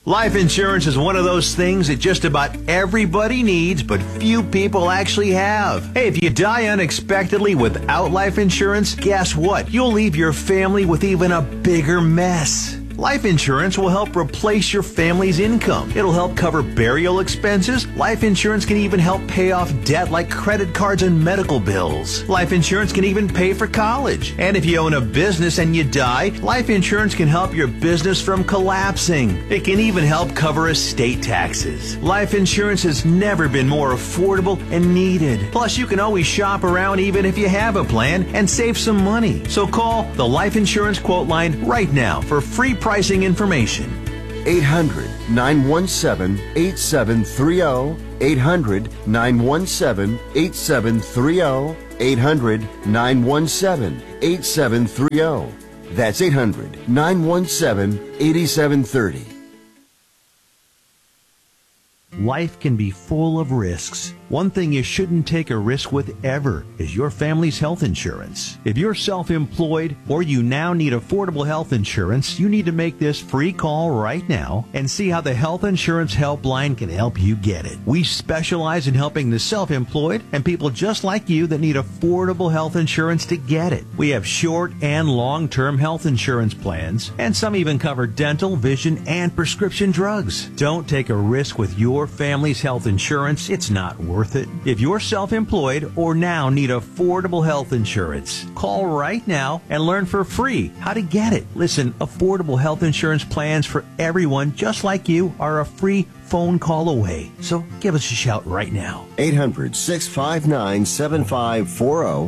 Life insurance is one of those things that just about everybody needs, but few people actually have. Hey, if you die unexpectedly without life insurance, guess what? You'll leave your family with even a bigger mess. Life insurance will help replace your family's income. It'll help cover burial expenses. Life insurance can even help pay off debt like credit cards and medical bills. Life insurance can even pay for college. And if you own a business and you die, life insurance can help your business from collapsing. It can even help cover estate taxes. Life insurance has never been more affordable and needed. Plus, you can always shop around even if you have a plan and save some money. So call the Life Insurance Quote Line right now for free pricing information. 800-917-8730. 800-917-8730. 800-917-8730. That's 800-917-8730. Life can be full of risks. One thing you shouldn't take a risk with ever is your family's health insurance. If you're self-employed or you now need affordable health insurance, you need to make this free call right now and see how the Health Insurance Helpline can help you get it. We specialize in helping the self-employed and people just like you that need affordable health insurance to get it. We have short and long-term health insurance plans, and some even cover dental, vision, and prescription drugs. Don't take a risk with your family's health insurance. It's not worth it. If you're self-employed or now need affordable health insurance, call right now and learn for free how to get it. Listen, affordable health insurance plans for everyone just like you are a free phone call away. So give us a shout right now. 800-659-7540.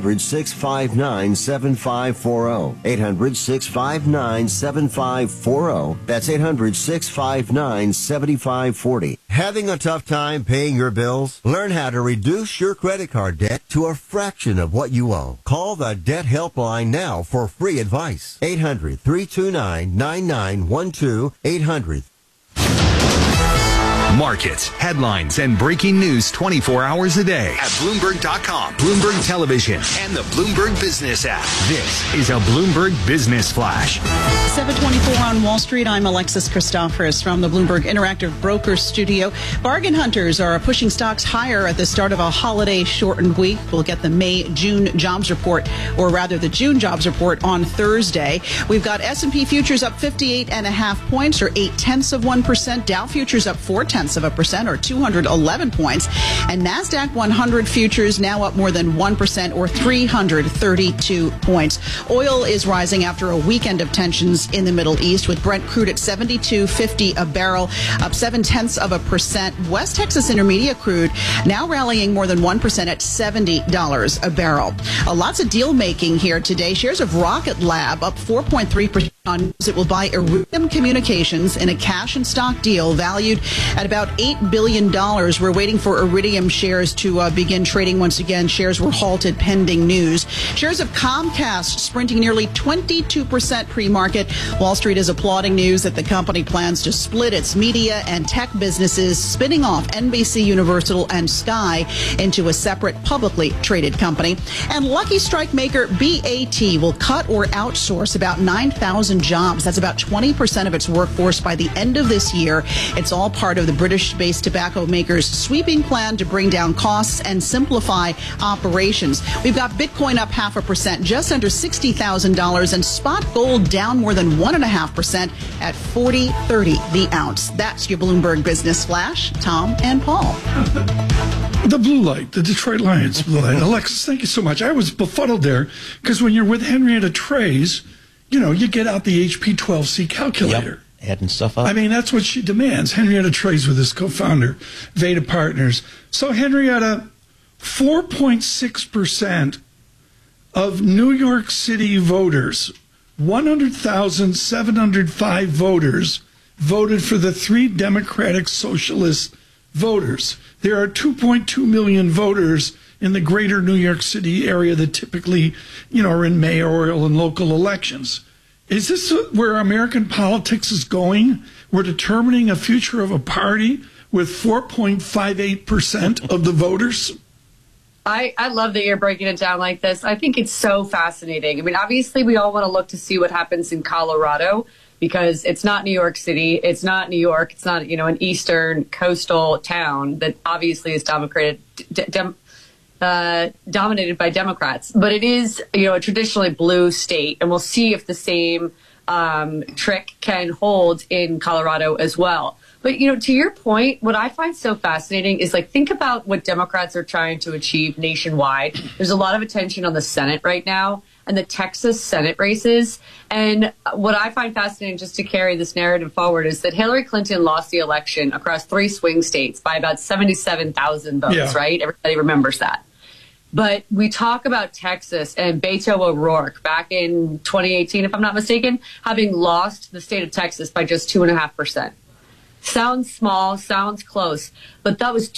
800-659-7540. 800-659-7540. That's 800-659-7540. Having a tough time paying your bills? Learn how to reduce your credit card debt to a fraction of what you owe. Call the Debt Helpline now for free advice. 800-329-9912. 800 Markets, headlines, and breaking news 24 hours a day at Bloomberg.com, Bloomberg Television, and the Bloomberg Business app. This is a Bloomberg Business Flash. 7:24 on Wall Street. I'm Alexis Christoforous from the Bloomberg Interactive Brokers Studio. Bargain hunters are pushing stocks higher at the start of a holiday-shortened week. We'll get the May-June jobs report, or rather the June jobs report, on Thursday. We've got S&P futures up 58.5 points, or 0.8%. Dow futures up 0.4%, or 211 points. And NASDAQ 100 futures now up more than 1%, or 332 points. Oil is rising after a weekend of tensions in the Middle East, with Brent crude at $72.50 a barrel, up 0.7%. West Texas Intermediate crude now rallying more than 1% at $70 a barrel. Lots of deal making here today. Shares of Rocket Lab up 4.3% on news it will buy Iridium Communications in a cash and stock deal valued at about $8 billion. We're waiting for Iridium shares to begin trading once again. Shares were halted pending news. Shares of Comcast sprinting nearly 22% pre-market. Wall Street is applauding news that the company plans to split its media and tech businesses, spinning off NBC Universal and Sky into a separate publicly traded company. And Lucky Strike maker BAT will cut or outsource about 9,000 jobs. That's about 20% of its workforce by the end of this year. It's all part of the British-based tobacco maker's sweeping plan to bring down costs and simplify operations. We've got Bitcoin up 0.5%, just under $60,000, and spot gold down more than 1.5% at $40.30 the ounce. That's your Bloomberg Business Flash. Tom and Paul. The blue light, the Detroit Lions blue light. Alexis, thank you so much. I was befuddled there because when you're with Henrietta Trays, you know, you get out the HP 12C calculator. Yep. Adding stuff up. I mean, that's what she demands. Henrietta Trays with his co-founder, Veda Partners. So Henrietta, 4.6% of New York City voters, 100,705 voters, voted for the three Democratic Socialist voters. There are 2.2 million voters in the greater New York City area that typically, you know, are in mayoral and local elections. Is this where American politics is going? We're determining a future of a party with 4.58% of the voters? I love that you're breaking it down like this. I think it's so fascinating. I mean, obviously, we all want to look to see what happens in Colorado, because it's not New York City. It's not New York. It's not, an eastern coastal town that obviously is dominated by Democrats. But it is, a traditionally blue state. And we'll see if the same trick can hold in Colorado as well. But, to your point, what I find so fascinating is, think about what Democrats are trying to achieve nationwide. There's a lot of attention on the Senate right now and the Texas Senate races. And what I find fascinating, just to carry this narrative forward, is that Hillary Clinton lost the election across 3 swing states by about 77,000 votes, right? Everybody remembers that. But we talk about Texas and Beto O'Rourke back in 2018, if I'm not mistaken, having lost the state of Texas by just 2.5%. Sounds small, sounds close, but that was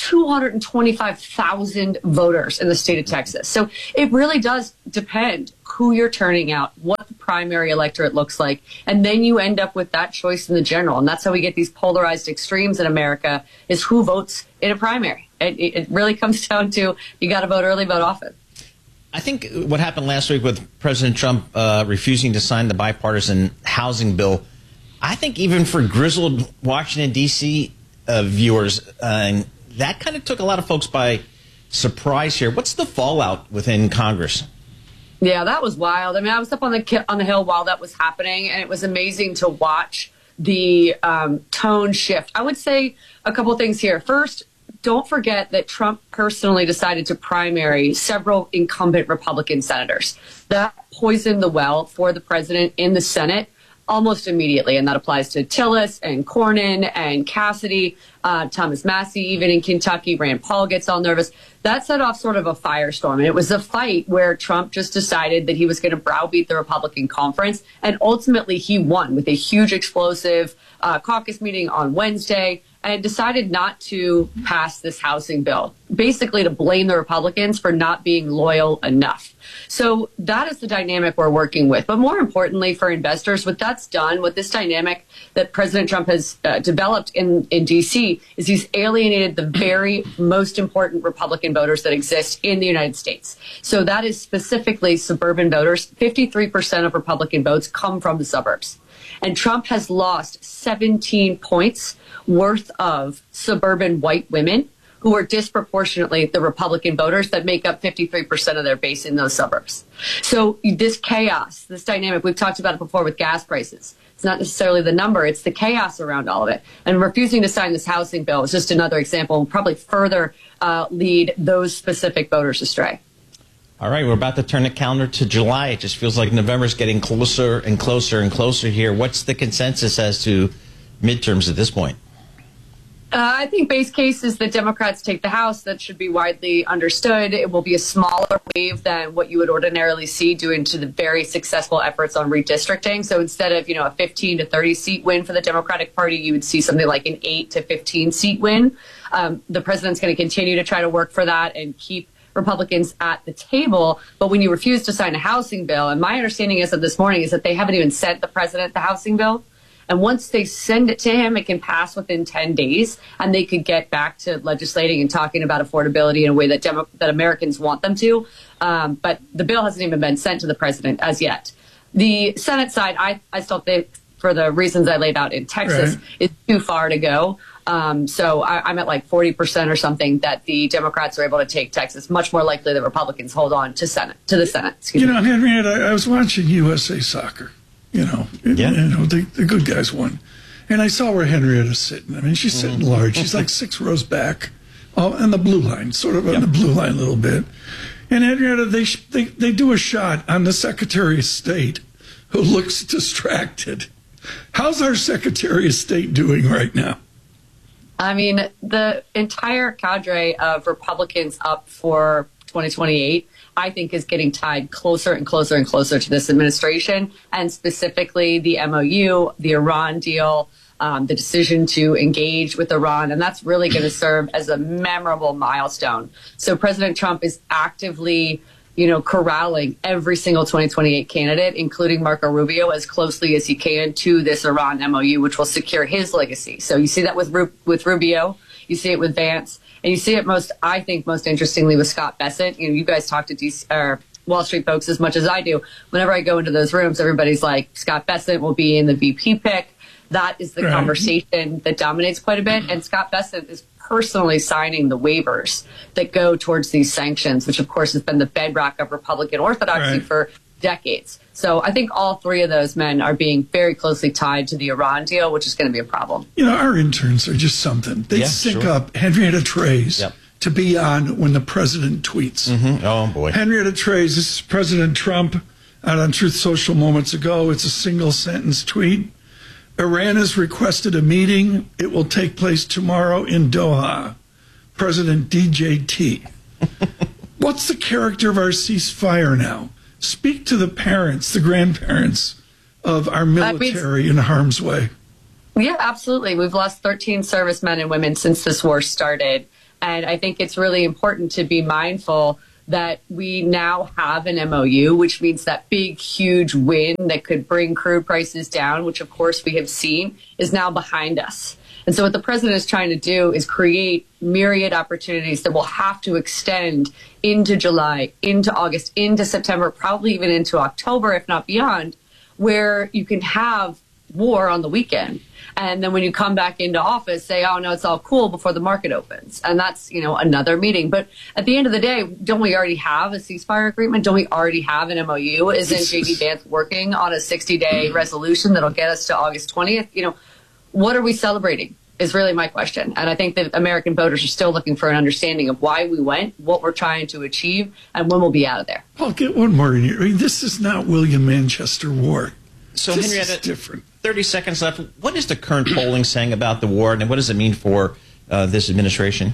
225,000 voters in the state of Texas. So it really does depend who you're turning out, what the primary electorate looks like, and then you end up with that choice in the general. And that's how we get these polarized extremes in America, is who votes in a primary. It really comes down to, you got to vote early, vote often. I think what happened last week with President Trump refusing to sign the bipartisan housing bill, I think even for grizzled Washington, D.C. Viewers, that kind of took a lot of folks by surprise here. What's the fallout within Congress? Yeah, that was wild. I mean, I was up on the Hill while that was happening, and it was amazing to watch the tone shift. I would say a couple things here. First, don't forget that Trump personally decided to primary several incumbent Republican senators. That poisoned the well for the president in the Senate almost immediately, and that applies to Tillis and Cornyn and Cassidy, Thomas Massie, even in Kentucky. Rand Paul gets all nervous. That set off sort of a firestorm, and it was a fight where Trump just decided that he was going to browbeat the Republican conference, and ultimately he won with a huge explosive caucus meeting on Wednesday, and decided not to pass this housing bill, basically to blame the Republicans for not being loyal enough. So that is the dynamic we're working with. But more importantly for investors, what that's done, what this dynamic that President Trump has developed in D.C. is he's alienated the very most important Republican voters that exist in the United States. So that is specifically suburban voters. 53% of Republican votes come from the suburbs. And Trump has lost 17 points worth of suburban white women who are disproportionately the Republican voters that make up 53% of their base in those suburbs. So this chaos, this dynamic, we've talked about it before with gas prices. It's not necessarily the number, it's the chaos around all of it. And refusing to sign this housing bill is just another example and probably further lead those specific voters astray. All right, we're about to turn the calendar to July. It just feels like November's getting closer and closer and closer here. What's the consensus as to midterms at this point? I think base case is that Democrats take the House. That should be widely understood. It will be a smaller wave than what you would ordinarily see due to the very successful efforts on redistricting. So instead of, a 15 to 30 seat win for the Democratic Party, you would see something like an 8 to 15 seat win. The president's going to continue to try to work for that and keep Republicans at the table. But when you refuse to sign a housing bill, and my understanding as of this morning is that they haven't even sent the president the housing bill. And once they send it to him, it can pass within 10 days, and they could get back to legislating and talking about affordability in a way that that Americans want them to. But the bill hasn't even been sent to the president as yet. The Senate side, I still think, for the reasons I laid out in Texas, is too far to go. So I'm at like 40% or something that the Democrats are able to take Texas. Much more likely the Republicans hold on to the Senate. Henrietta, I was watching USA Soccer. The good guys won. And I saw where Henrietta's sitting. I mean, she's sitting large. She's like 6 rows back on the blue line, sort of on the blue line a little bit. And Henrietta, they do a shot on the Secretary of State who looks distracted. How's our Secretary of State doing right now? I mean, the entire cadre of Republicans up for 2028, I think, is getting tied closer and closer and closer to this administration, and specifically the MOU, the Iran deal, the decision to engage with Iran. And that's really going to serve as a memorable milestone. So President Trump is actively, corralling every single 2028 candidate, including Marco Rubio, as closely as he can to this Iran MOU, which will secure his legacy. So you see that with Rubio, you see it with Vance, and you see it most interestingly with Scott Bessent. You guys talked to Wall Street folks as much as I do. Whenever I go into those rooms, everybody's like, Scott Bessent will be in the VP pick. That is the conversation that dominates quite a bit. And Scott Bessent is personally signing the waivers that go towards these sanctions, which, of course, has been the bedrock of Republican orthodoxy for decades. So I think all three of those men are being very closely tied to the Iran deal, which is going to be a problem. You know, our interns are just something. They sync up Henrietta Trey's to be on when the president tweets. Oh, boy. Henrietta Trey's, this is President Trump out on Truth Social moments ago. It's a single sentence tweet. Iran has requested a meeting. It will take place tomorrow in Doha. President DJT. What's the character of our ceasefire now? Speak to the parents, the grandparents of our military in harm's way. Yeah, absolutely. We've lost 13 servicemen and women since this war started. And I think it's really important to be mindful that we now have an MOU, which means that big, huge win that could bring crude prices down, which of course we have seen, is now behind us. And so what the president is trying to do is create myriad opportunities that will have to extend into July, into August, into September, probably even into October, if not beyond, where you can have war on the weekend. And then when you come back into office, say, oh, no, it's all cool before the market opens. And that's, you know, another meeting. But at the end of the day, don't we already have a ceasefire agreement? Don't we already have an MOU? Isn't J.D. Vance working on a 60-day resolution that'll get us to August 20th? You know, what are we celebrating is really my question. And I think that American voters are still looking for an understanding of why we went, what we're trying to achieve, and when we'll be out of there. I'll get one more in here. I mean, this is not William Manchester War. So, this Henrietta, is different. 30 seconds left. What is the current polling saying about the war, and what does it mean for this administration?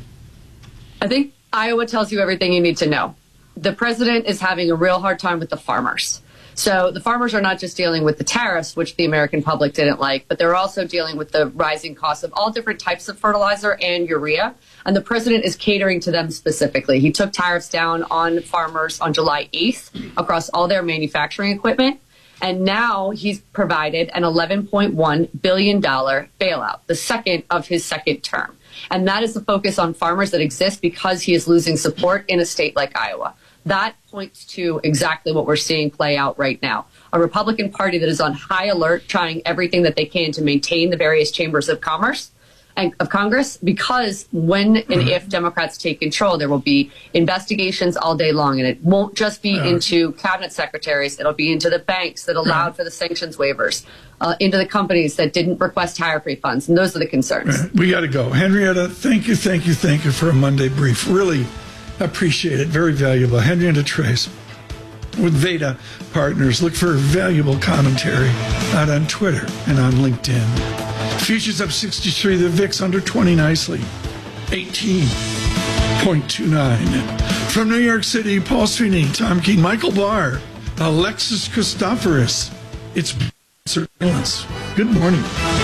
I think Iowa tells you everything you need to know. The president is having a real hard time with the farmers. So the farmers are not just dealing with the tariffs, which the American public didn't like, but they're also dealing with the rising costs of all different types of fertilizer and urea. And the president is catering to them specifically. He took tariffs down on farmers on July 8th across all their manufacturing equipment. And now he's provided an $11.1 billion bailout, the second of his second term. And that is the focus on farmers that exists because he is losing support in a state like Iowa. That points to exactly what we're seeing play out right now. A Republican Party that is on high alert, trying everything that they can to maintain the various chambers of commerce and of Congress, because when and if Democrats take control, there will be investigations all day long. And it won't just be into cabinet secretaries. It'll be into the banks that allowed for the sanctions waivers, into the companies that didn't request tariff refunds. And those are the concerns. We got to go. Henrietta, thank you for a Monday brief. Really appreciate it. Very valuable. Henrietta Trey with Veda Partners. Look for valuable commentary out on Twitter and on LinkedIn. Futures up 63. The VIX under 20 nicely. 18.29. From New York City, Paul Sweeney, Tom Keene, Michael Barr, Alexis Christoforous. It's surveillance. Good morning.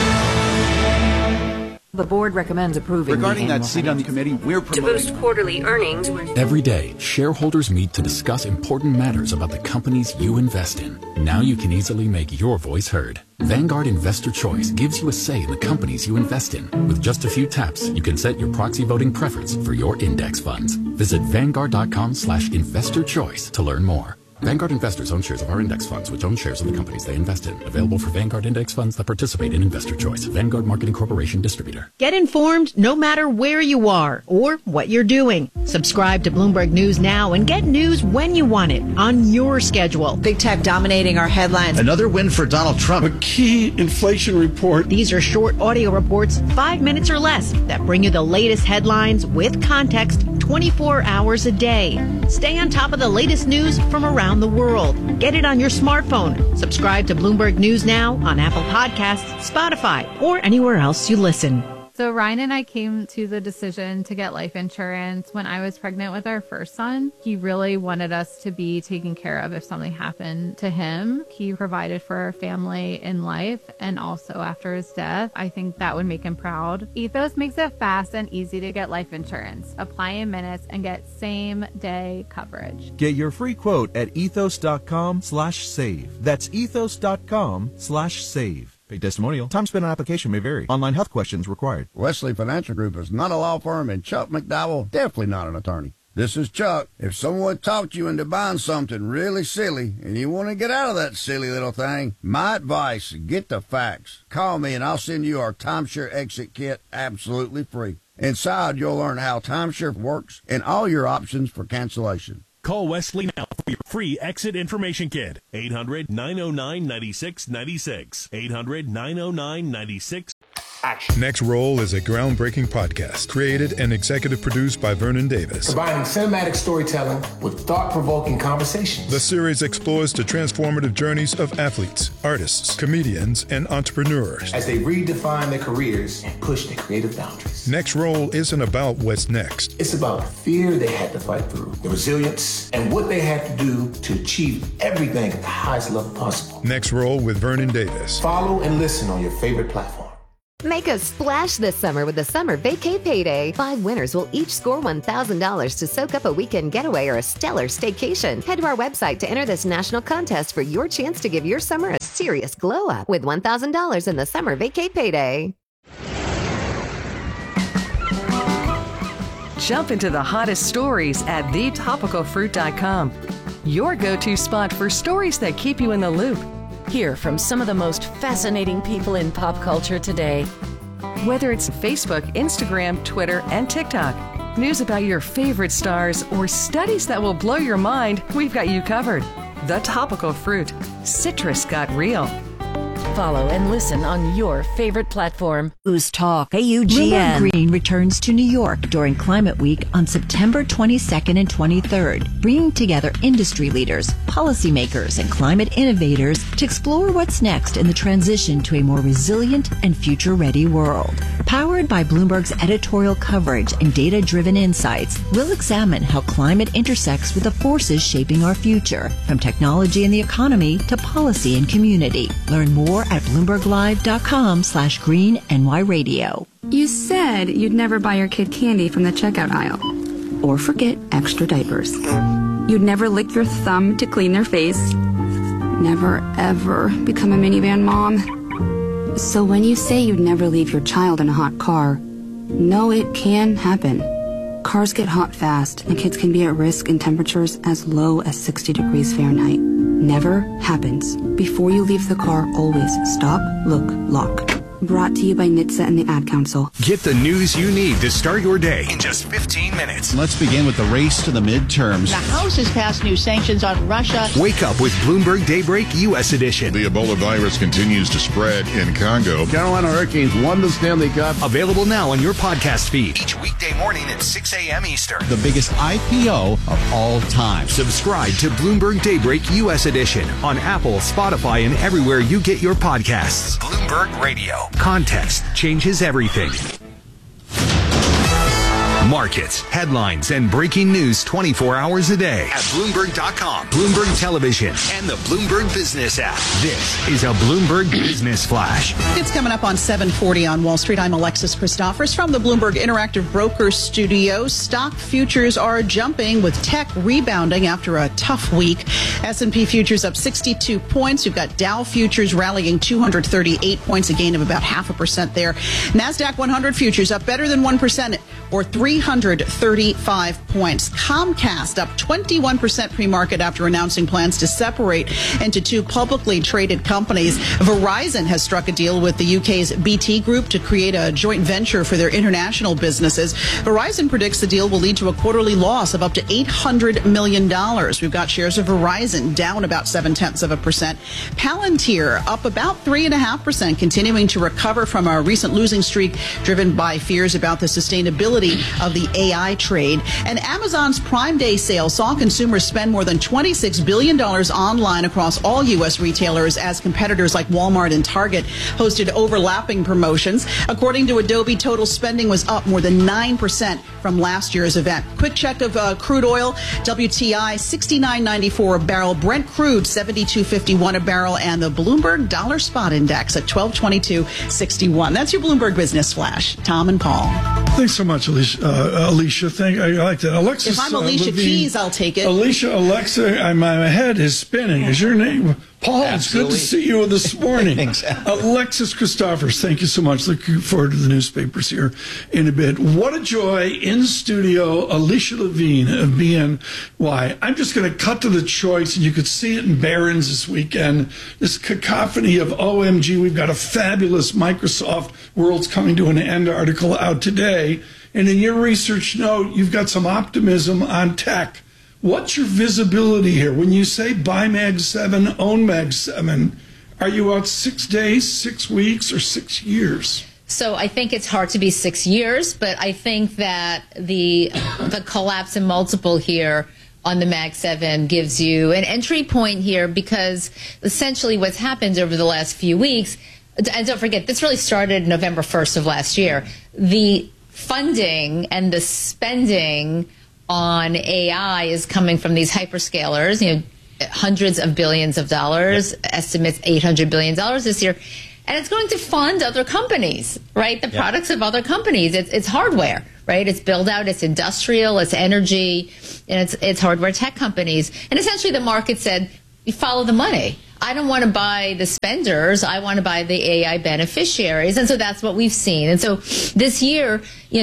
The board recommends approving. Regarding that seat on the committee, we're promoting to boost quarterly earnings. Every day, shareholders meet to discuss important matters about the companies you invest in. Now you can easily make your voice heard. Vanguard Investor Choice gives you a say in the companies you invest in. With just a few taps, you can set your proxy voting preference for your index funds. Visit Vanguard.com/investorchoice to learn more. Vanguard investors own shares of our index funds, which own shares of the companies they invest in. Available for Vanguard index funds that participate in Investor Choice. Vanguard Marketing Corporation distributor. Get informed no matter where you are or what you're doing. Subscribe to Bloomberg News now and get news when you want it on your schedule. Big tech dominating our headlines. Another win for Donald Trump. A key inflation report. These are short audio reports, 5 minutes or less, that bring you the latest headlines with context 24 hours a day. Stay on top of the latest news from around the world. Get it on your smartphone. Subscribe to Bloomberg News now on Apple Podcasts, Spotify, or anywhere else you listen. So Ryan and I came to the decision to get life insurance when I was pregnant with our first son. He really wanted us to be taken care of if something happened to him. He provided for our family in life and also after his death. I think that would make him proud. Ethos makes it fast and easy to get life insurance. Apply in minutes and get same-day coverage. Get your free quote at ethos.com/save. That's ethos.com/save. Paid testimonial. Time spent on application may vary. Online health questions required. Wesley Financial Group is not a law firm, and Chuck McDowell definitely not an attorney. This is Chuck. If someone talked you into buying something really silly and you want to get out of that silly little thing, my advice, get the facts. Call me and I'll send you our timeshare exit kit absolutely free. Inside, you'll learn how timeshare works and all your options for cancellation. Call Wesley now for your free exit information kit. 800-909-9696. 800-909-9696. Action. Next Roll is a groundbreaking podcast created and executive produced by Vernon Davis. Combining cinematic storytelling with thought-provoking conversations. The series explores the transformative journeys of athletes, artists, comedians, and entrepreneurs as they redefine their careers and push their creative boundaries. Next Roll isn't about what's next. It's about the fear they had to fight through, the resilience, and what they had to do to achieve everything at the highest level possible. Next Roll with Vernon Davis. Follow and listen on your favorite platform. Make a splash this summer with the Summer Vacay Payday. 5 winners will each score $1,000 to soak up a weekend getaway or a stellar staycation. Head to our website to enter this national contest for your chance to give your summer a serious glow up with $1,000 in the Summer Vacay Payday. Jump into the hottest stories at thetopicalfruit.com. Your go-to spot for stories that keep you in the loop. Hear from some of the most fascinating people in pop culture today. Whether it's Facebook, Instagram, Twitter, and TikTok, news about your favorite stars, or studies that will blow your mind, we've got you covered. The Topical Fruit. Citrus got real. Follow and listen on your favorite platform. News Talk, AUGN. Bloomberg Green returns to New York during Climate Week on September 22nd and 23rd, bringing together industry leaders, policymakers, and climate innovators to explore what's next in the transition to a more resilient and future-ready world. Powered by Bloomberg's editorial coverage and data-driven insights, we'll examine how climate intersects with the forces shaping our future, from technology and the economy to policy and community. Learn more at BloombergLive.com/GreenNY Radio. You said you'd never buy your kid candy from the checkout aisle. Or forget extra diapers. You'd never lick your thumb to clean their face. Never, ever become a minivan mom. So when you say you'd never leave your child in a hot car, know it can happen. Cars get hot fast, and kids can be at risk in temperatures as low as 60 degrees Fahrenheit. Never happens. Before you leave the car, always stop, look, lock. Brought to you by NHTSA and the Ad Council. Get the news you need to start your day in just 15 minutes. Let's begin with the race to the midterms. The House has passed new sanctions on Russia. Wake up with Bloomberg Daybreak U.S. Edition. The Ebola virus continues to spread in Congo. Carolina Hurricanes won the Stanley Cup. Available now on your podcast feed. Each weekday morning at 6 a.m. Eastern. The biggest IPO of all time. Subscribe to Bloomberg Daybreak U.S. Edition on Apple, Spotify, and everywhere you get your podcasts. Bloomberg Radio. Context changes everything. Markets, headlines, and breaking news 24 hours a day at Bloomberg.com, Bloomberg Television, and the Bloomberg Business app. This is a Bloomberg Business Flash. It's coming up on 7:40 on Wall Street. I'm Alexis Christophers from the Bloomberg Interactive Brokers Studio. Stock futures are jumping with tech rebounding after a tough week. S&P futures up 62 points. You've got Dow futures rallying 238 points, a gain of about 0.5% there. NASDAQ 100 futures up better than 1% or 335 points. Comcast up 21% pre-market after announcing plans to separate into two publicly traded companies. Verizon has struck a deal with the UK's BT Group to create a joint venture for their international businesses. Verizon predicts the deal will lead to a quarterly loss of up to $800 million. We've got shares of Verizon down about 0.7%. Palantir up about 3.5%, continuing to recover from a recent losing streak driven by fears about the sustainability of the AI trade. And Amazon's Prime Day sale saw consumers spend more than $26 billion online across all U.S. retailers as competitors like Walmart and Target hosted overlapping promotions. According to Adobe, total spending was up more than 9% from last year's event. Quick check of crude oil. WTI $69.94 a barrel. Brent crude $72.51 a barrel. And the Bloomberg Dollar Spot Index at $1222.61. That's your Bloomberg Business Flash. Tom and Paul. Thanks so much, Alicia. I like that. Alexis, if I'm Alicia Levine, Keys, I'll take it. Alexa, my head is spinning. Is your name Paul, it's good to see you this morning. Exactly. Alexis Christophers, thank you so much. Looking forward to the newspapers here in a bit. What a joy in studio, Alicia Levine of BNY. I'm just going to cut to the choice, and you could see it in Barron's this weekend. This cacophony of OMG, we've got a fabulous Microsoft World's Coming to an End article out today. And in your research note, you've got some optimism on tech. What's your visibility here? When you say buy Mag 7, own Mag 7, are you out 6 days, 6 weeks, or 6 years? So I think it's hard to be 6 years, but I think that the collapse in multiple here on the Mag 7 gives you an entry point here, because essentially what's happened over the last few weeks, and don't forget, this really started November 1st of last year, the funding and the spending on AI is coming from these hyperscalers, hundreds of billions of dollars, estimates $800 billion this year. And it's going to fund other companies, right? The products of other companies. It's hardware, right? It's build out, it's industrial, it's energy, and it's hardware tech companies. And essentially the market said, you follow the money. I don't want to buy the spenders. I want to buy the AI beneficiaries. And so that's what we've seen. And so this year,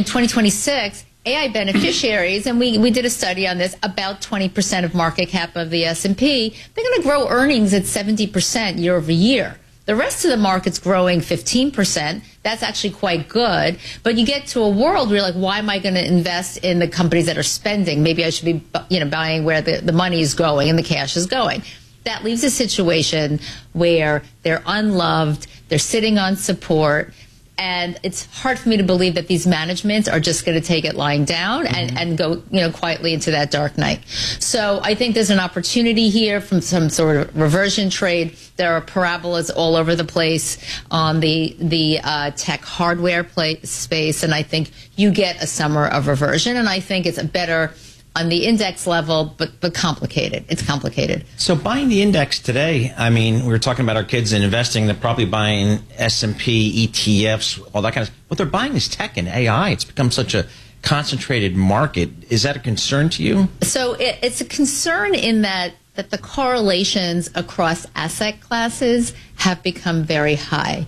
2026, AI beneficiaries, and we did a study on this, about 20% of market cap of the S&P, they're going to grow earnings at 70% year over year. The rest of the market's growing 15%. That's actually quite good. But you get to a world where you're like, why am I going to invest in the companies that are spending? Maybe I should be buying where the money is going and the cash is going. That leaves a situation where they're unloved, they're sitting on support, and it's hard for me to believe that these managements are just going to take it lying down and go, quietly into that dark night. So I think there's an opportunity here from some sort of reversion trade. There are parabolas all over the place on the tech hardware space, and I think you get a summer of reversion, and I think it's a better on the index level, but complicated. It's complicated. So buying the index today, I mean, we were talking about our kids and investing. They're probably buying S&P, ETFs, all that kind of stuff. What they're buying is tech and AI. It's become such a concentrated market. Is that a concern to you? So it's a concern in that the correlations across asset classes have become very high.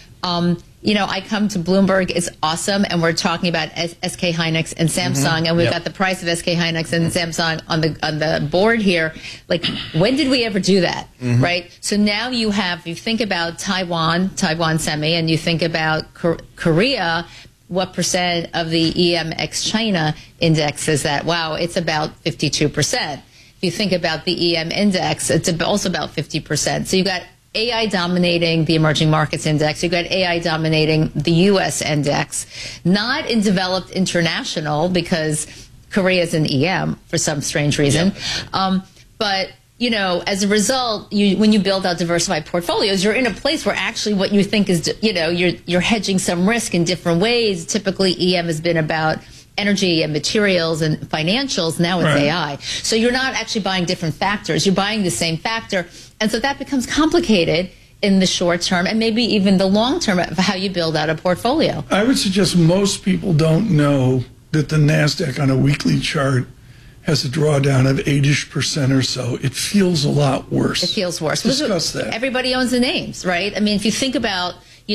I come to Bloomberg, it's awesome, and we're talking about SK Hynix and Samsung, and we've got the price of SK Hynix and Samsung on the board here. Like, when did we ever do that, right? So now you think about Taiwan Semi, and you think about Korea, what percent of the EM ex-China index is that? Wow, it's about 52%. If you think about the EM index, it's also about 50%. So you've got AI dominating the emerging markets index. You've got AI dominating the U.S. index, not in developed international because Korea's in EM for some strange reason. But, as a result, when you build out diversified portfolios, you're in a place where actually what you think is, you're hedging some risk in different ways. Typically, EM has been about energy and materials and financials. Now it's AI. So you're not actually buying different factors. You're buying the same factor. And so that becomes complicated in the short term and maybe even the long term of how you build out a portfolio. I would suggest most people don't know that the NASDAQ on a weekly chart has a drawdown of 80% or so. It feels a lot worse. It feels worse. Discuss that. Everybody owns the names, right? I mean, if you think about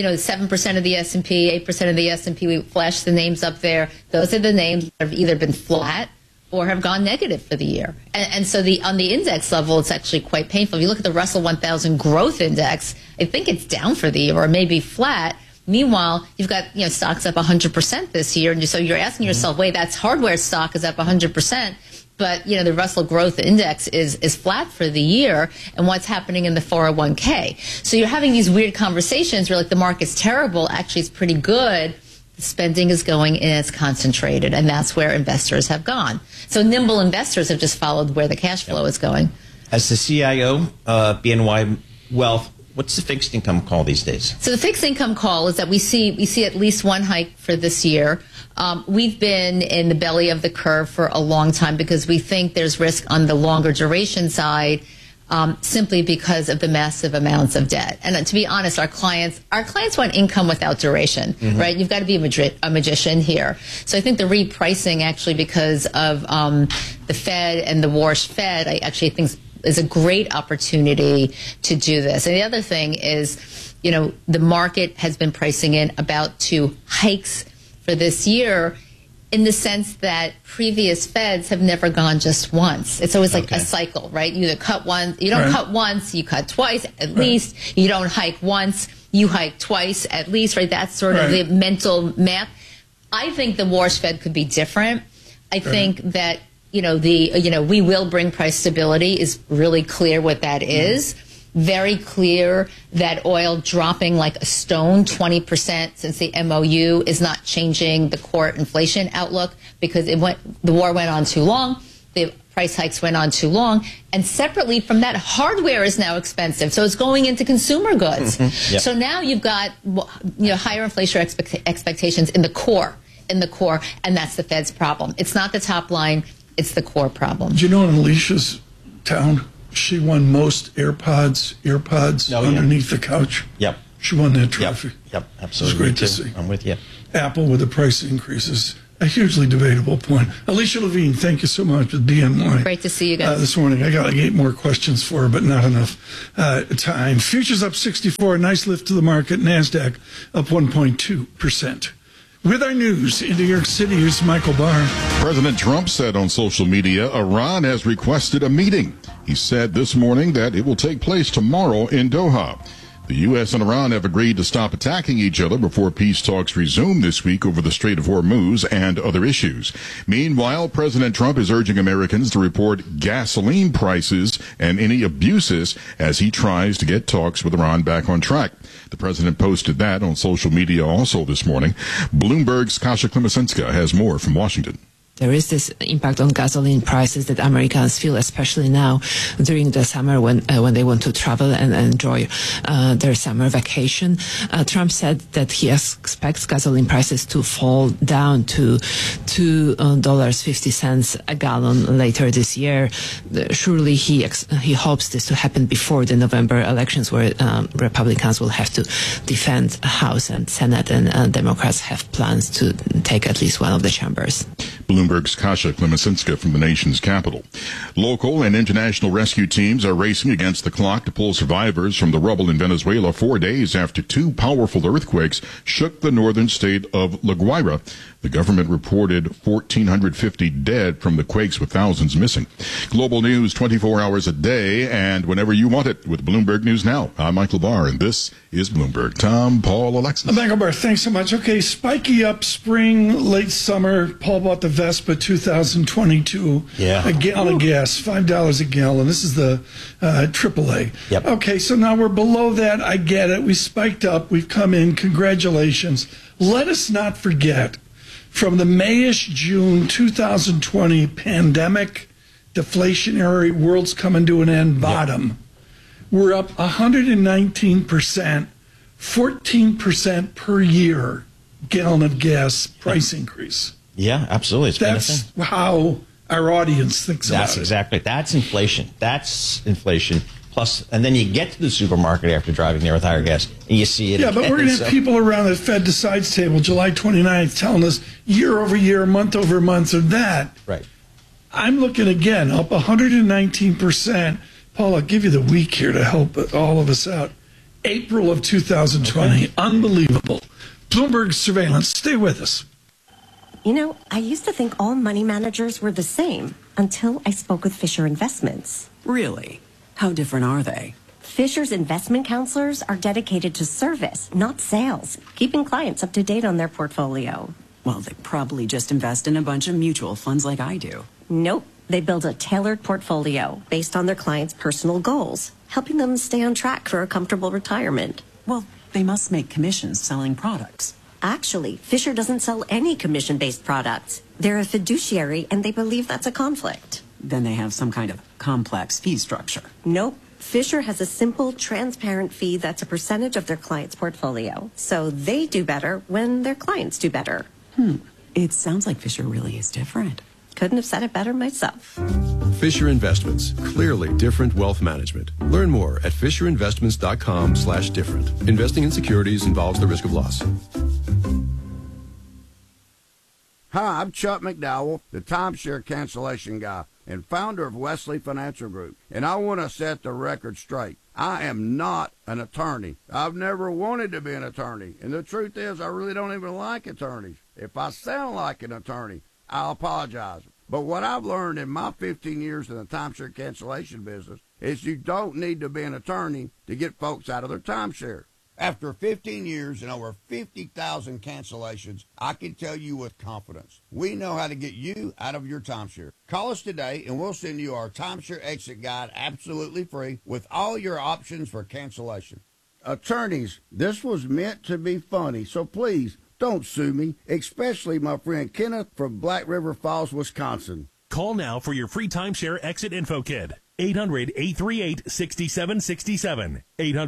7% of the S&P, 8% of the S&P, we flash the names up there. Those are the names that have either been flat or have gone negative for the year. And so on the index level, it's actually quite painful. If you look at the Russell 1000 Growth Index, I think it's down for the year or maybe flat. Meanwhile, you've got stocks up 100% this year. And so you're asking yourself, wait, that's hardware stock is up 100%. But, the Russell Growth Index is flat for the year, and what's happening in the 401k. So you're having these weird conversations where, the market's terrible, actually it's pretty good. The spending is going and it's concentrated, and that's where investors have gone. So nimble investors have just followed where the cash flow is going. As the CIO, BNY Wealth, what's the fixed income call these days? So the fixed income call is that we see at least one hike for this year. We've been in the belly of the curve for a long time because we think there's risk on the longer duration side simply because of the massive amounts of debt. And to be honest, our clients want income without duration, right? You've got to be a magician here. So I think the repricing actually because of the Fed and the Warsh Fed, I actually think is a great opportunity to do this. And the other thing is, the market has been pricing in about 2 hikes for this year, in the sense that previous Feds have never gone just once. It's always like a cycle, right? You either cut once, you don't cut once, you cut twice at least. You don't hike once, you hike twice at least, right? That's sort of the mental math. I think the Warsh Fed could be different. I think that, we will bring price stability is really clear what that is. Very clear that oil dropping like a stone, 20% since the MOU, is not changing the core inflation outlook, because the war went on too long, the price hikes went on too long, and separately from that, hardware is now expensive, so it's going into consumer goods. So now you've got higher inflation expectations in the core, and that's the Fed's problem. It's not the top line, it's the core problem. Do you know in Alicia's town, she won most earpods underneath the couch? Yep. She won that trophy. Yep, absolutely. It's great to see. I'm with you. Apple with the price increases, a hugely debatable point. Alicia Levine, thank you so much with BNY. Great to see you guys. This morning. I got like 8 more questions for her, but not enough time. Futures up 64, nice lift to the market. NASDAQ up 1.2%. With our news in New York City, here's Michael Barr. President Trump said on social media Iran has requested a meeting. He said this morning that it will take place tomorrow in Doha. The U.S. and Iran have agreed to stop attacking each other before peace talks resume this week over the Strait of Hormuz and other issues. Meanwhile, President Trump is urging Americans to report gasoline prices and any abuses as he tries to get talks with Iran back on track. The president posted that on social media also this morning. Bloomberg's Kasia Klimasinska has more from Washington. There is this impact on gasoline prices that Americans feel, especially now during the summer when they want to travel and enjoy their summer vacation. Trump said that he expects gasoline prices to fall down to $2.50 a gallon later this year. Surely he hopes this to happen before the November elections, where Republicans will have to defend House and Senate, and Democrats have plans to take at least one of the chambers. Bloomberg's Kasia Klimasinska from the nation's capital. Local and international rescue teams are racing against the clock to pull survivors from the rubble in Venezuela 4 days after 2 powerful earthquakes shook the northern state of La Guaira. The government reported 1,450 dead from the quakes, with thousands missing. Global news 24 hours a day and whenever you want it with Bloomberg News Now. I'm Michael Barr, and this is Bloomberg. Tom, Paul, Alexis. Michael Barr, thanks so much. Okay, spiky up spring, late summer. Paul bought the Vespa 2022. Yeah. A gallon of gas, $5 a gallon. This is the AAA. Yep. Okay, so now we're below that. I get it. We spiked up. We've come in. Congratulations. Let us not forget, from the Mayish June 2020 pandemic, deflationary, world's coming to an end bottom, we're up 119%, 14% per year gallon of gas price increase. Yeah, absolutely. That's how our audience thinks about it. That's exactly. That's inflation. That's inflation. Plus, and then you get to the supermarket after driving there with higher gas, and you see it. Yeah, but we're going to have people around the Fed Decides table July 29th telling us year over year, month over month, or that. Right. I'm looking again, up 119%. Paul, I'll give you the week here to help all of us out. April of 2020. Okay. Unbelievable. Bloomberg surveillance. Stay with us. You know, I used to think all money managers were the same until I spoke with Fisher Investments. Really? How different are they? Fisher's investment counselors are dedicated to service, not sales, keeping clients up to date on their portfolio. Well, they probably just invest in a bunch of mutual funds like I do. Nope. They build a tailored portfolio based on their clients' personal goals, helping them stay on track for a comfortable retirement. Well, they must make commissions selling products. Actually, Fisher doesn't sell any commission-based products. They're a fiduciary, and they believe that's a conflict. Then they have some kind of complex fee structure. Nope. Fisher has a simple, transparent fee that's a percentage of their client's portfolio. So they do better when their clients do better. It sounds like Fisher really is different. Couldn't have said it better myself. Fisher Investments. Clearly different wealth management. Learn more at fisherinvestments.com/different. Investing in securities involves the risk of loss. Hi, I'm Chuck McDowell, the timeshare cancellation guy. and founder of Wesley Financial Group. And I want to set the record straight. I am not an attorney. I've never wanted to be an attorney. And the truth is, I really don't even like attorneys. If I sound like an attorney, I'll apologize. But what I've learned in my 15 years in the timeshare cancellation business is you don't need to be an attorney to get folks out of their timeshare. After 15 years and over 50,000 cancellations, I can tell you with confidence, we know how to get you out of your timeshare. Call us today and we'll send you our timeshare exit guide absolutely free with all your options for cancellation. Attorneys, this was meant to be funny, so please don't sue me, especially my friend Kenneth from Black River Falls, Wisconsin. Call now for your free timeshare exit info kit. 800-838-6767.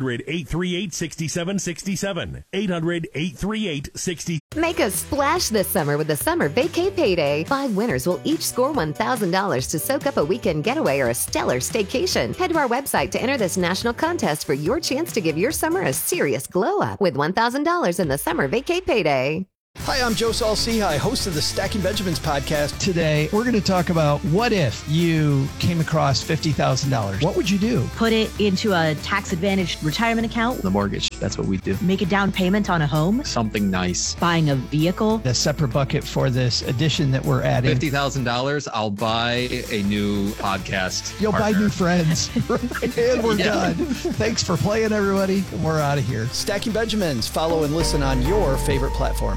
800-838-6767. 800-838-60. Make a splash this summer with the Summer Vacay Payday. 5 winners will each score $1,000 to soak up a weekend getaway or a stellar staycation. Head to our website to enter this national contest for your chance to give your summer a serious glow up with $1,000 in the Summer Vacay Payday. Hi, I'm Joe Saul-Sehy, host of the Stacking Benjamins podcast. Today, we're going to talk about what if you came across $50,000? What would you do? Put it into a tax-advantaged retirement account. The mortgage, that's what we do. Make a down payment on a home. Something nice. Buying a vehicle. A separate bucket for this addition that we're adding. $50,000, I'll buy a new podcast You'll partner. buy new friends. And we're done. Thanks for playing, everybody. We're out of here. Stacking Benjamins. Follow and listen on your favorite platform.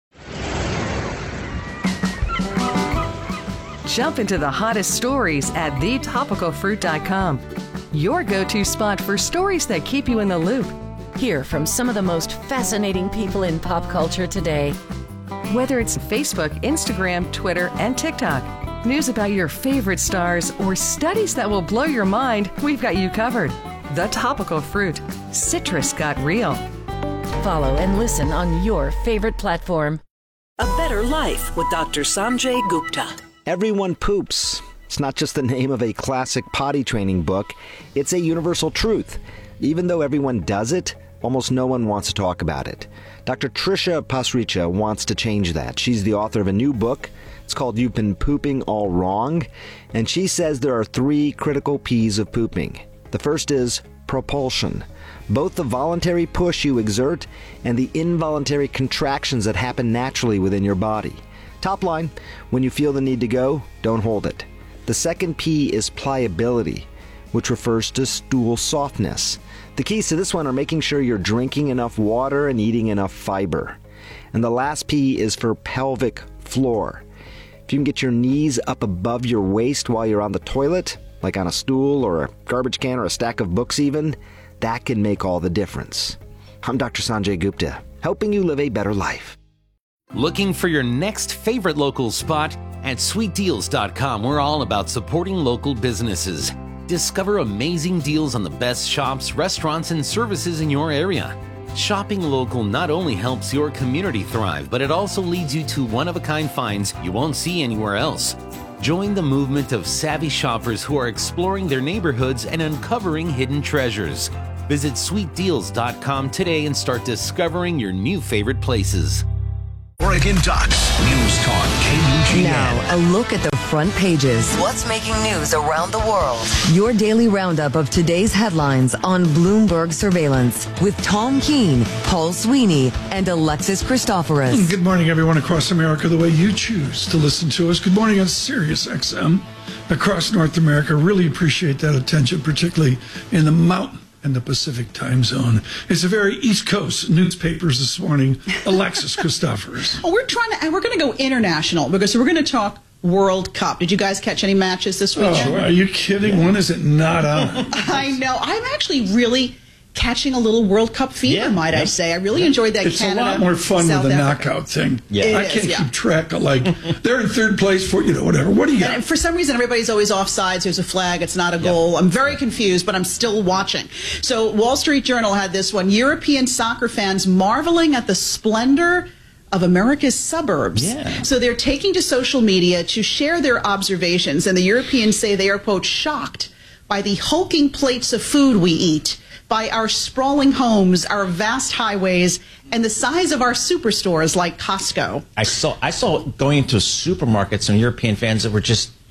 Jump into the hottest stories at thetopicalfruit.com. Your go-to spot for stories that keep you in the loop. Hear from some of the most fascinating people in pop culture today. Whether it's Facebook, Instagram, Twitter, and TikTok, news about your favorite stars, or studies that will blow your mind, we've got you covered. The Topical Fruit. Citrus got real. Follow and listen on your favorite platform. A Better Life with Dr. Sanjay Gupta. Everyone poops. It's not just the name of a classic potty training book. It's a universal truth. Even though everyone does it, almost no one wants to talk about it. Dr. Trisha Pasricha wants to change that. She's the author of a new book. It's called You've Been Pooping All Wrong. And she says there are 3 critical P's of pooping. The first is propulsion. Both the voluntary push you exert and the involuntary contractions that happen naturally within your body. Top line, when you feel the need to go, don't hold it. The second P is pliability, which refers to stool softness. The keys to this one are making sure you're drinking enough water and eating enough fiber. And the last P is for pelvic floor. If you can get your knees up above your waist while you're on the toilet, like on a stool or a garbage can or a stack of books even, that can make all the difference. I'm Dr. Sanjay Gupta, helping you live a better life. Looking for your next favorite local spot? At sweetdeals.com, we're all about supporting local businesses. Discover amazing deals on the best shops, restaurants, and services in your area. Shopping local not only helps your community thrive, but it also leads you to one-of-a-kind finds you won't see anywhere else. Join the movement of savvy shoppers who are exploring their neighborhoods and uncovering hidden treasures. Visit sweetdeals.com today and start discovering your new favorite places. Oregon Ducks News Talk KUGN. Now, a look at the front pages. What's making news around the world? Your daily roundup of today's headlines on Bloomberg Surveillance with Tom Keene, Paul Sweeney, and Alexis Christoforous. Good morning, everyone across America, the way you choose to listen to us. Good morning on Sirius XM across North America. Really appreciate that attention, particularly in the Mountain and the Pacific time zone. It's a very East Coast newspapers this morning. Alexis Christoforous. Oh, we're going to go international because we're going to talk World Cup. Did you guys catch any matches this weekend? Oh, are you kidding? When is it not on? I know. I'm actually really catching a little World Cup fever, might I say. I really enjoyed that. It's Canada, a lot more fun South with the Africa. knockout thing. Yeah. I can't keep track of, like, they're in third place for, whatever. What do you got? And for some reason, everybody's always offsides. There's a flag. It's not a goal. I'm very confused, but I'm still watching. So Wall Street Journal had this one. European soccer fans marveling at the splendor of America's suburbs. Yeah. So they're taking to social media to share their observations. And the Europeans say they are, quote, shocked by the hulking plates of food we eat, by our sprawling homes, our vast highways, and the size of our superstores like Costco. I saw going into supermarkets and European fans that were just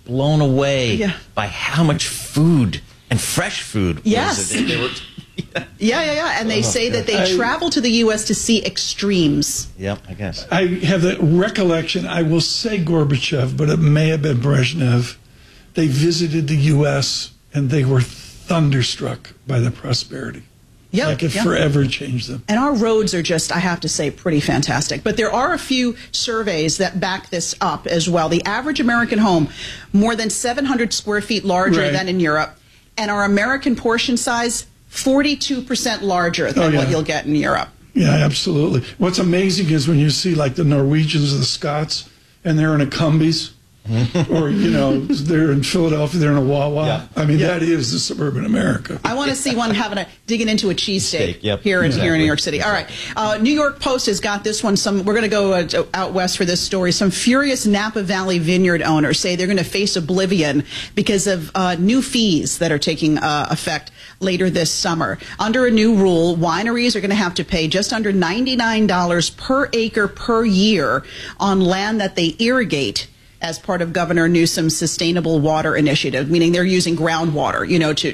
blown away by how much food and fresh food. Yes. They were, Yeah. And they say that they travel to the U.S. to see extremes. Yep, I guess. I have the recollection, I will say Gorbachev, but it may have been Brezhnev. They visited the U.S. and they were thunderstruck by the prosperity. Yeah, like it forever changed them. And our roads are just, I have to say, pretty fantastic. But there are a few surveys that back this up as well. The average American home, more than 700 square feet larger than in Europe. And our American portion size, 42% larger than what you'll get in Europe. Yeah, absolutely. What's amazing is when you see like the Norwegians or the Scots, and they're in a Cumbies. Or, they're in Philadelphia, they're in a Wawa. Yeah. I mean, that is the suburban America. I want to see one digging into a cheesesteak here in New York City. All right. New York Post has got this one. We're going to go out west for this story. Some furious Napa Valley vineyard owners say they're going to face oblivion because of new fees that are taking effect later this summer. Under a new rule, wineries are going to have to pay just under $99 per acre per year on land that they irrigate as part of Governor Newsom's sustainable water initiative, meaning they're using groundwater,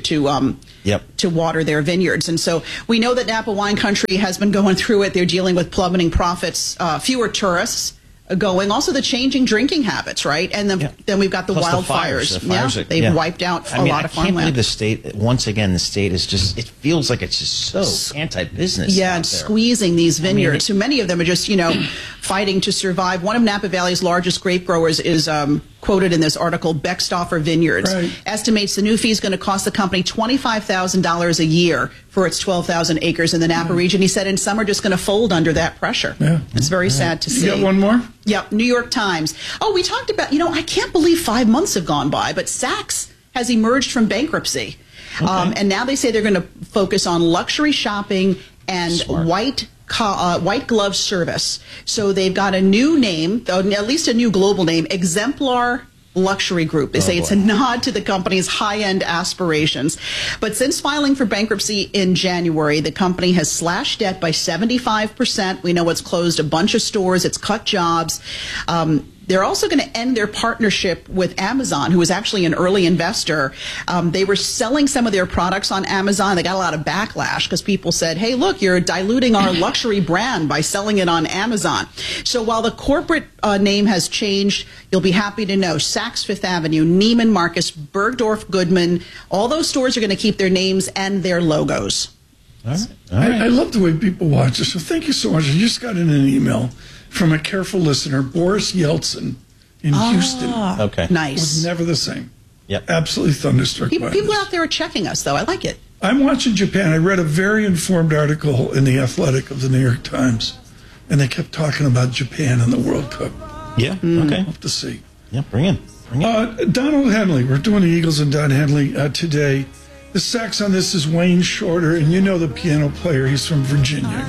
to water their vineyards. And so we know that Napa Wine Country has been going through it. They're dealing with plummeting profits, fewer tourists going, also the changing drinking habits, right? And then we've got the wildfires. They've wiped out a lot of farmland. I can't believe the state, once again, the state is just, it feels like it's just so anti-business. Yeah, and squeezing these vineyards. So many of them are just, fighting to survive. One of Napa Valley's largest grape growers is quoted in this article, Beckstoffer Vineyards, estimates the new fee is going to cost the company $25,000 a year for its 12,000 acres in the Napa region. He said, and some are just going to fold under that pressure. Yeah. It's very sad to see. You got one more? Yep, New York Times. Oh, we talked about, I can't believe 5 months have gone by, but Saks has emerged from bankruptcy. And now they say they're going to focus on luxury shopping and white glove service. So they've got a new name, at least a new global name, Exemplar Luxury Group. They say it's a nod to the company's high-end aspirations. But since filing for bankruptcy in January, the company has slashed debt by 75%. We know it's closed a bunch of stores. It's cut jobs. They're also going to end their partnership with Amazon, who is actually an early investor. They were selling some of their products on Amazon. They got a lot of backlash because people said, hey, look, you're diluting our luxury brand by selling it on Amazon. So while the corporate name has changed, you'll be happy to know Saks Fifth Avenue, Neiman Marcus, Bergdorf Goodman, all those stores are going to keep their names and their logos. All right. I love the way people watch this. So thank you so much. I just got in an email from a careful listener, Boris Yeltsin in Houston. Okay. Nice. Was never the same. Yep. Absolutely thunderstruck by People this. out there are checking us, though. I like it. I'm watching Japan. I read a very informed article in The Athletic of the New York Times, and they kept talking about Japan and the World Cup. Yeah, okay. We'll have to see. Yeah, bring him. Donald Henley. We're doing the Eagles and Don Henley today. The sax on this is Wayne Shorter, and you know the piano player. He's from Virginia.